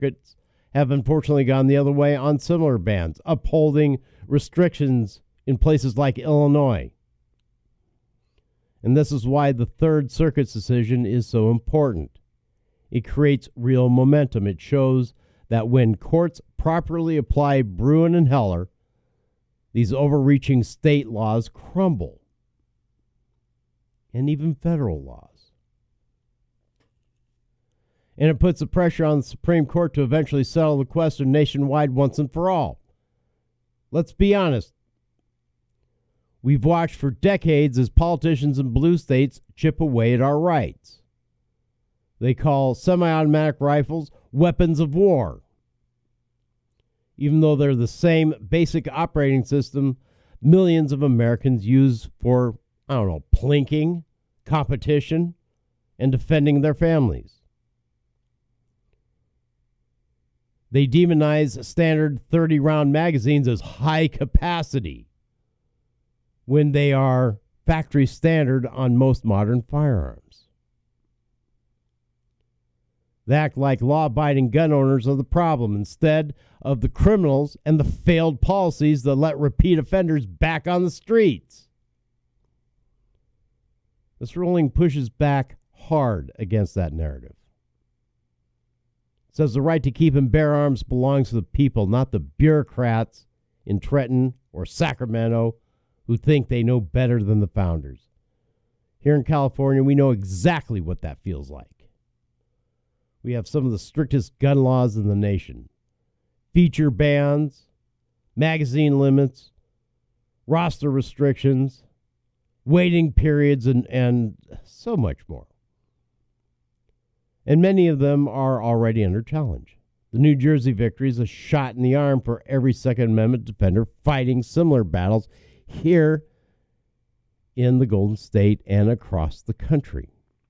circuits have unfortunately gone the other way on similar bans, upholding restrictions in places like Illinois. And this is why the Third Circuit's decision is so important. It creates real momentum. It shows that when courts properly apply Bruen and Heller, these overreaching state laws crumble, and even federal laws. And it puts the pressure on the Supreme Court to eventually settle the question nationwide once and for all. Let's be honest. We've watched for decades as politicians in blue states chip away at our rights. They call semi-automatic rifles weapons of war, even though they're the same basic operating system millions of Americans use for, plinking, competition, and defending their families. They demonize standard 30-round magazines as high capacity when they are factory standard on most modern firearms. They act like law-abiding gun owners are the problem instead of the criminals and the failed policies that let repeat offenders back on the streets. This ruling pushes back hard against that narrative. It says the right to keep and bear arms belongs to the people, not the bureaucrats in Trenton or Sacramento who think they know better than the founders. Here in California, we know exactly what that feels like. We have some of the strictest gun laws in the nation. Feature bans, magazine limits, roster restrictions, waiting periods, and so much more. And many of them are already under challenge. The New Jersey victory is a shot in the arm for every Second Amendment defender fighting similar battles here in the Golden State and across the country.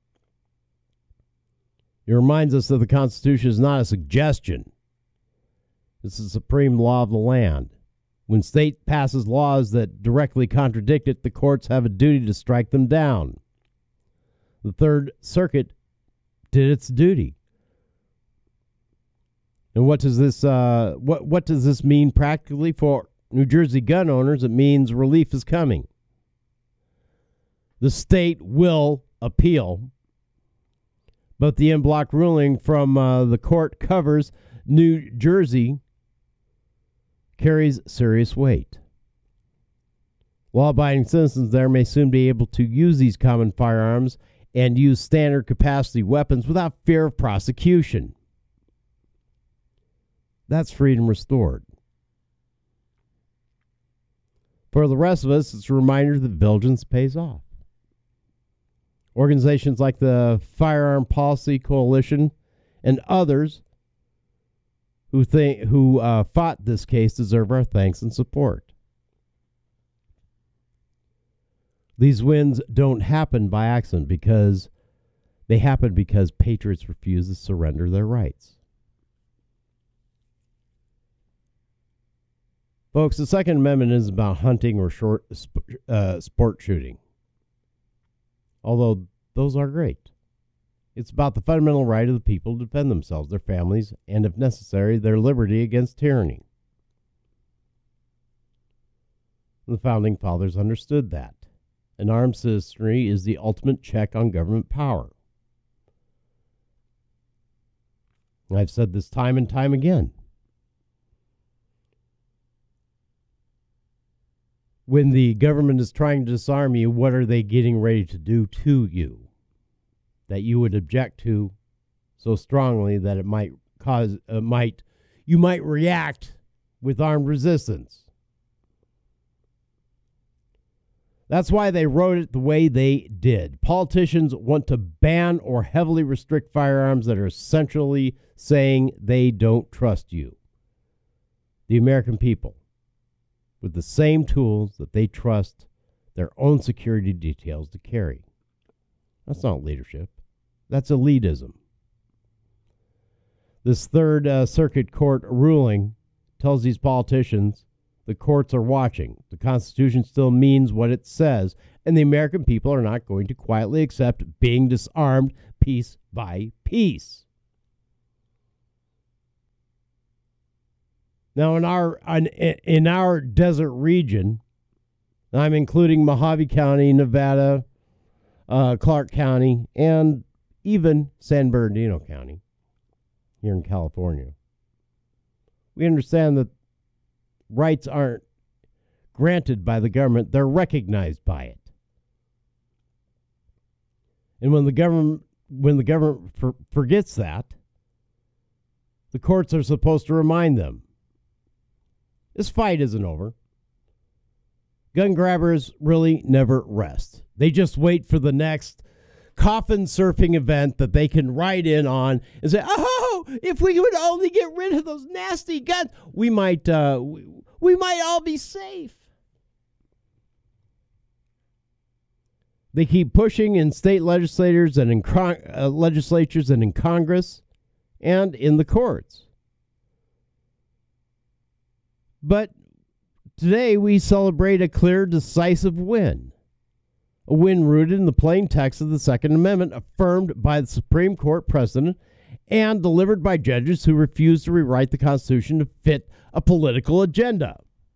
It reminds us that the Constitution is not a suggestion. It's the supreme law of the land. When state passes laws that directly contradict it, the courts have a duty to strike them down. The Third Circuit did its duty. And what does this what does this mean practically for New Jersey gun owners? It means relief is coming. The state will appeal, but the en bloc ruling from the court covers New Jersey carries serious weight. Law-abiding citizens there may soon be able to use these common firearms and use standard capacity weapons without fear of prosecution. That's freedom restored. For the rest of us, it's a reminder that vigilance pays off. Organizations like the Firearm Policy Coalition and others who fought this case deserve our thanks and support. These wins don't happen by accident because they happen because patriots refuse to surrender their rights. Folks, the Second Amendment isn't about hunting or sport shooting, although those are great. It's about the fundamental right of the people to defend themselves, their families, and, if necessary, their liberty against tyranny. The Founding Fathers understood that. An armed citizenry is the ultimate check on government power. I've said this time and time again. When the government is trying to disarm you, what are they getting ready to do to you that you would object to so strongly that it might cause you might react with armed resistance? That's why they wrote it the way they did. Politicians want to ban or heavily restrict firearms that are essentially saying they don't trust you, the American people, with the same tools that they trust their own security details to carry. That's not leadership. That's elitism. This Third Circuit Court ruling tells these politicians the courts are watching. The Constitution still means what it says, and the American people are not going to quietly accept being disarmed piece by piece. Now, in our desert region, I'm including Mojave County, Nevada, Clark County, and even San Bernardino County here in California. We understand that rights aren't granted by the government, they're recognized by it. And when the government forgets that, the courts are supposed to remind them. This fight isn't over. Gun grabbers really never rest. They just wait for the next coffin surfing event that they can ride in on and say, "Oh, if we would only get rid of those nasty guns, we might all be safe." They keep pushing in state legislators and in legislatures and in Congress and in the courts. But today we celebrate a clear, decisive win. A win rooted in the plain text of the Second Amendment, affirmed by the Supreme Court precedent and delivered by judges who refused to rewrite the Constitution to fit a political agenda.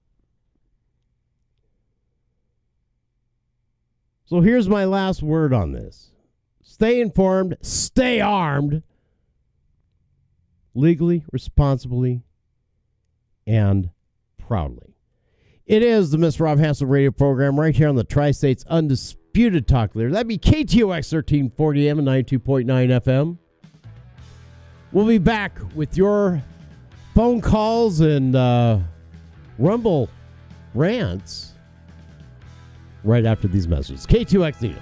So here's my last word on this. Stay informed, stay armed, legally, responsibly, and proudly. It is the Mr. Rob Hansen radio program right here on the Tri-State's undisputed talk leader. That'd be KTOX 1340 AM and 92.9 FM. We'll be back with your phone calls and Rumble rants right after these messages. K2X Needles.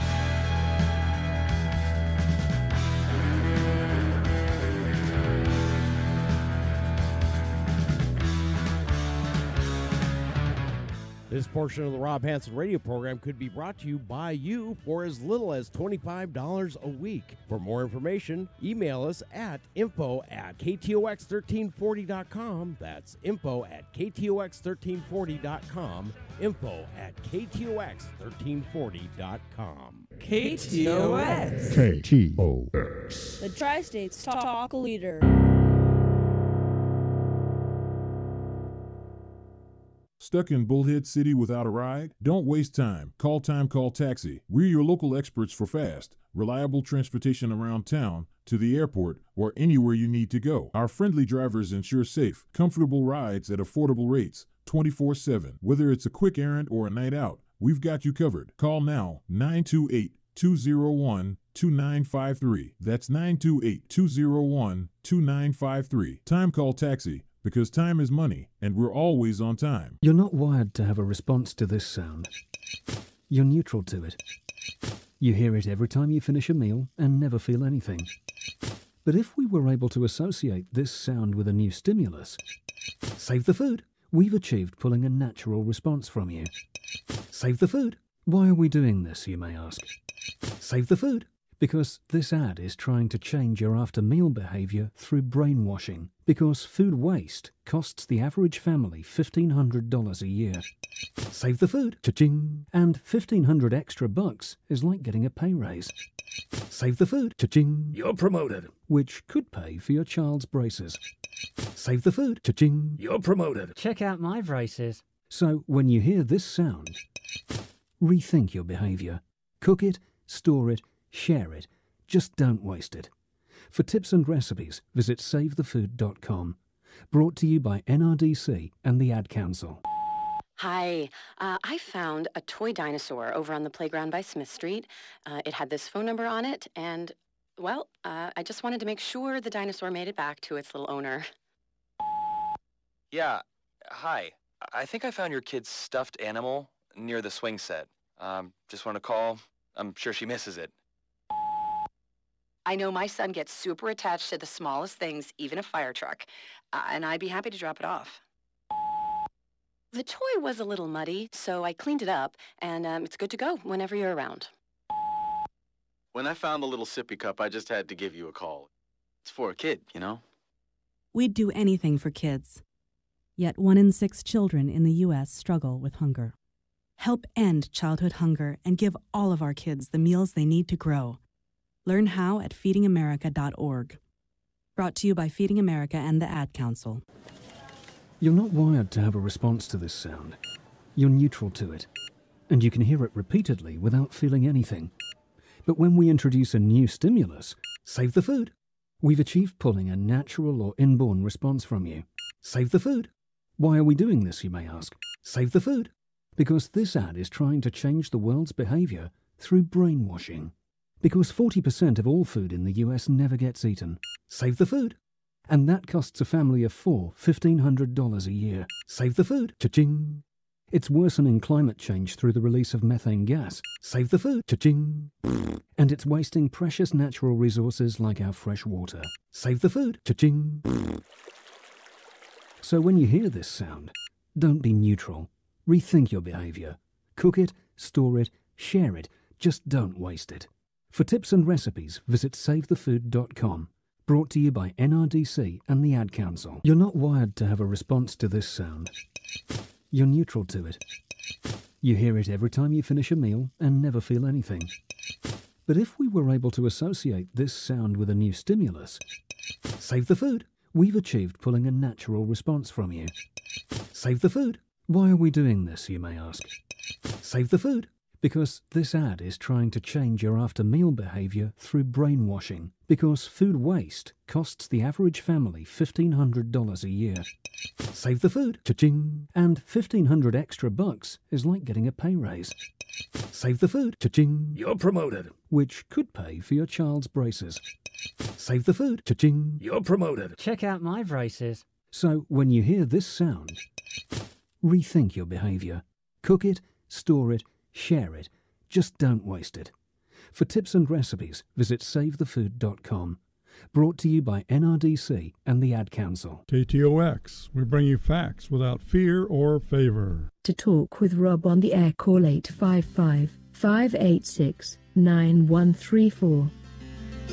This portion of the Rob Hansen radio program could be brought to you by you for as little as $25 a week. For more information, email us at info@ktox1340.com. That's info@ktox1340.com. info@ktox1340.com. KTOX. KTOX. The Tri-State's talk leader. Stuck in Bullhead City without a ride? Don't waste time. Call Taxi. We're your local experts for fast, reliable transportation around town, to the airport, or anywhere you need to go. Our friendly drivers ensure safe, comfortable rides at affordable rates, 24/7. Whether it's a quick errand or a night out, we've got you covered. Call now, 928-201-2953. That's 928-201-2953. Time Call Taxi. Because time is money, and we're always on time. You're not wired to have a response to this sound. You're neutral to it. You hear it every time you finish a meal and never feel anything. But if we were able to associate this sound with a new stimulus, save the food, we've achieved pulling a natural response from you. Save the food. Why are we doing this, you may ask? Save the food. Because this ad is trying to change your after-meal behavior through brainwashing. Because food waste costs the average family $1,500 a year. Save the food, cha-ching, and $1,500 extra bucks is like getting a pay raise. Save the food, cha-ching, you're promoted, which could pay for your child's braces. Save the food, cha-ching, you're promoted. Check out my braces. So when you hear this sound, rethink your behavior. Cook it, store it, share it. Just don't waste it. For tips and recipes, visit SaveTheFood.com. Brought to you by NRDC and the Ad Council. Hi, I found a toy dinosaur over on the playground by Smith Street. It had this phone number on it, and, well, I just wanted to make sure the dinosaur made it back to its little owner. Yeah, hi. I think I found your kid's stuffed animal near the swing set. Just want to call. I'm sure she misses it. I know my son gets super attached to the smallest things, even a fire truck, and I'd be happy to drop it off. The toy was a little muddy, so I cleaned it up, and it's good to go whenever you're around. When I found the little sippy cup, I just had to give you a call. It's for a kid, you know? We'd do anything for kids. Yet 1 in 6 children in the U.S. struggle with hunger. Help end childhood hunger and give all of our kids the meals they need to grow. Learn how at feedingamerica.org. Brought to you by Feeding America and the Ad Council. You're not wired to have a response to this sound. You're neutral to it, and you can hear it repeatedly without feeling anything. But when we introduce a new stimulus, save the food, we've achieved pulling a natural or inborn response from you. Save the food. Why are we doing this, you may ask? Save the food. Because this ad is trying to change the world's behavior through brainwashing. Because 40% of all food in the US never gets eaten. Save the food. And that costs a family of four $1,500 a year. Save the food. Cha-ching. It's worsening climate change through the release of methane gas. Save the food. Cha-ching. And it's wasting precious natural resources like our fresh water. Save the food. Cha-ching. So when you hear this sound, don't be neutral. Rethink your behavior. Cook it, store it, share it. Just don't waste it. For tips and recipes, visit SaveTheFood.com. Brought to you by NRDC and the Ad Council. You're not wired to have a response to this sound. You're neutral to it. You hear it every time you finish a meal and never feel anything. But if we were able to associate this sound with a new stimulus, save the food, we've achieved pulling a natural response from you. Save the food. Why are we doing this, you may ask? Save the food. Because this ad is trying to change your after-meal behavior through brainwashing. Because food waste costs the average family $1,500 a year. Save the food. Cha-ching. And 1,500 extra bucks is like getting a pay raise. Save the food. Cha-ching. You're promoted. Which could pay for your child's braces. Save the food. Cha-ching. You're promoted. Check out my braces. So when you hear this sound, rethink your behavior. Cook it, store it, share it. Just don't waste it. For tips and recipes, visit SaveTheFood.com. Brought to you by NRDC and the Ad Council. KTOX, we bring you facts without fear or favor. To talk with Rob on the air, call 855-586-9134.